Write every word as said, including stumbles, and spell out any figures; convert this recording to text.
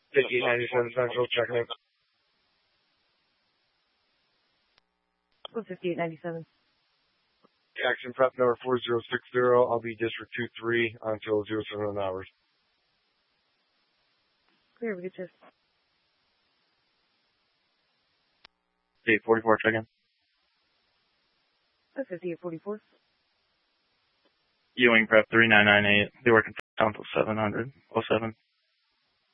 fifty-eight ninety-seven Central, checking in. What fifty-eight ninety-seven? Action prep number four zero six zero. I'll be District two three until zero seven hours. Clear, we get you. eight forty-four, check in. That's fifty-eight forty-four. Ewing prep three nine nine eight. Be working until seven hundred. oh seven.